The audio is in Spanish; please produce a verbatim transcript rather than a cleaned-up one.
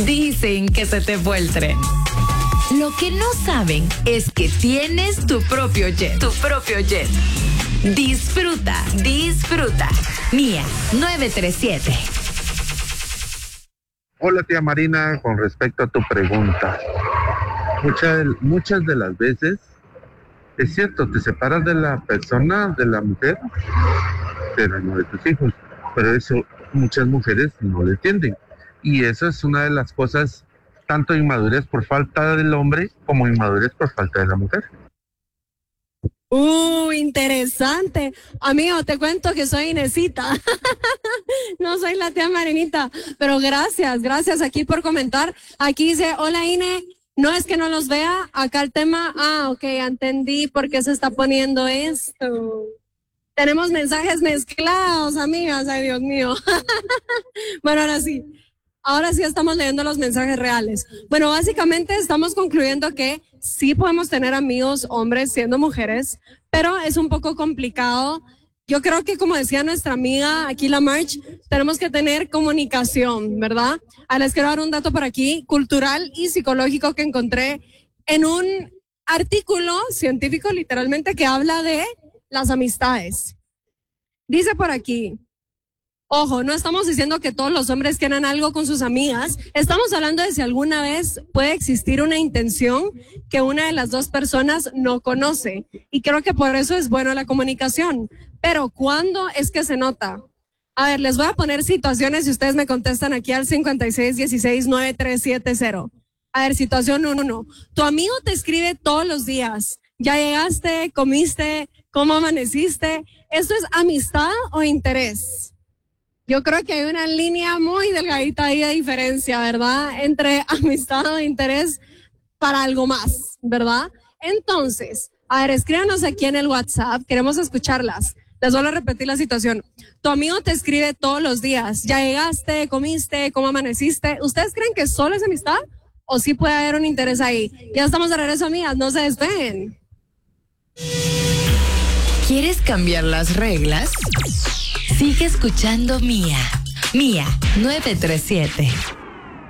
Dicen que se te fue el tren. Lo que no saben es que tienes tu propio jet. Tu propio jet. Disfruta, disfruta. Mía nueve tres siete. Hola tía Marina, con respecto a tu pregunta. Muchas, muchas de las veces, es cierto, te separas de la persona, de la mujer, pero no de tus hijos. Pero eso muchas mujeres no lo entienden. Y eso es una de las cosas, tanto inmadurez por falta del hombre como inmadurez por falta de la mujer. Uh, interesante. Amigo, te cuento que soy Inesita. No soy la tía Marinita, pero gracias, gracias aquí por comentar. Aquí dice, hola Ine, no es que no los vea, acá el tema, ah, ok, entendí por qué se está poniendo esto. Tenemos mensajes mezclados, amigas, ay Dios mío. Bueno, ahora sí. Ahora sí estamos leyendo los mensajes reales. Bueno, básicamente estamos concluyendo que sí podemos tener amigos hombres siendo mujeres, pero es un poco complicado. Yo creo que, como decía nuestra amiga aquí, la March, tenemos que tener comunicación, ¿verdad? Ah, les quiero dar un dato por aquí, cultural y psicológico que encontré en un artículo científico, literalmente, que habla de las amistades. Dice por aquí, ojo, no estamos diciendo que todos los hombres quieran algo con sus amigas. Estamos hablando de si alguna vez puede existir una intención que una de las dos personas no conoce. Y creo que por eso es bueno la comunicación. Pero ¿cuándo es que se nota? A ver, les voy a poner situaciones y ustedes me contestan aquí al cincuenta y seis dieciséis noventa y tres setenta. A ver, situación uno. Tu amigo te escribe todos los días. ¿Ya llegaste? ¿Comiste? ¿Cómo amaneciste? ¿Esto es amistad o interés? Yo creo que hay una línea muy delgadita ahí de diferencia, ¿verdad? Entre amistad e interés para algo más, ¿verdad? Entonces, a ver, escríbanos aquí en el WhatsApp, queremos escucharlas. Les vuelvo a repetir la situación. Tu amigo te escribe todos los días. ¿Ya llegaste? ¿Comiste? ¿Cómo amaneciste? ¿Ustedes creen que solo es amistad? ¿O sí puede haber un interés ahí? Ya estamos de regreso, amigas, no se despeguen. ¿Quieres cambiar las reglas? Sigue escuchando Mía. Mía nueve tres siete.